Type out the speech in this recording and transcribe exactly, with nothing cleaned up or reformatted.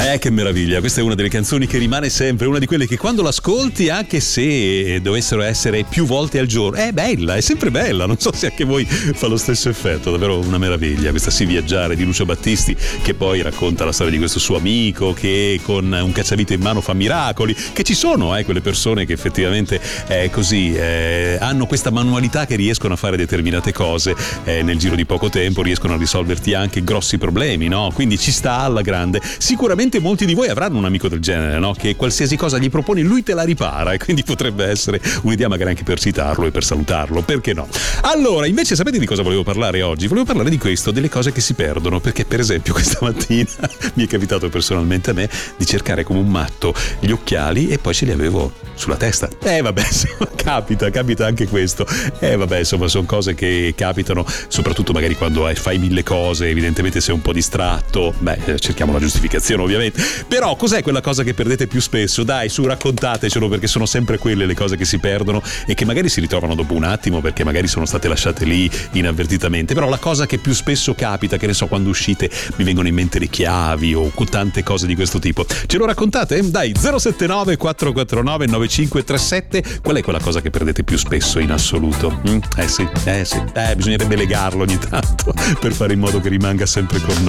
Eh, che meraviglia, questa è una delle canzoni che rimane sempre, una di quelle che quando l'ascolti, anche se dovessero essere più volte al giorno, è bella, è sempre bella, non so se anche voi fa lo stesso effetto, davvero una meraviglia. Questa Sì viaggiare di Lucio Battisti, che poi racconta la storia di questo suo amico che con un cacciavite in mano fa miracoli, che ci sono eh, quelle persone che effettivamente eh, così eh, hanno questa manualità che riescono a fare determinate cose eh, nel giro di poco tempo, riescono a risolverti anche grossi problemi, no? Quindi ci sta alla grande. Sicuramente molti di voi avranno un amico del genere, no? Che qualsiasi cosa gli proponi lui te la ripara, e quindi potrebbe essere un'idea magari anche per citarlo e per salutarlo, perché no? Allora, invece sapete di cosa volevo parlare oggi? Volevo parlare di questo, delle cose che si perdono, perché per esempio questa mattina mi è capitato personalmente a me di cercare come un matto gli occhiali e poi ce li avevo sulla testa. Eh vabbè, insomma, capita, capita anche questo. Eh vabbè, insomma, sono cose che capitano, soprattutto magari quando fai mille cose, evidentemente sei un po' distratto. Beh, cerchiamo la giustificazione ovviamente. Però cos'è quella cosa che perdete più spesso? Dai, su, raccontatecelo, perché sono sempre quelle le cose che si perdono e che magari si ritrovano dopo un attimo perché magari sono state lasciate lì inavvertitamente. Però la cosa che più spesso capita, che ne so, quando uscite mi vengono in mente le chiavi o tante cose di questo tipo. Ce lo raccontate? Dai, zero sette nove quattro quattro nove nove cinque tre sette. Qual è quella cosa che perdete più spesso in assoluto? Mm? Eh sì, eh sì, eh, bisognerebbe legarlo ogni tanto per fare in modo che rimanga sempre con noi.